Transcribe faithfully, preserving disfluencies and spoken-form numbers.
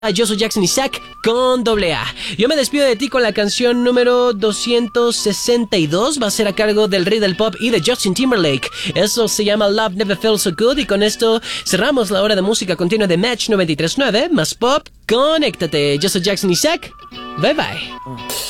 Yo soy Jackson Isaac con doble A. Yo me despido de ti con la canción número doscientos sesenta y dos. Va a ser a cargo del rey del pop y de Justin Timberlake. Eso se llama Love Never Felt So Good. Y con esto cerramos la hora de música continua de Match noventa y tres punto nueve. Más pop, conéctate. Yo soy Jackson Isaac. Bye bye.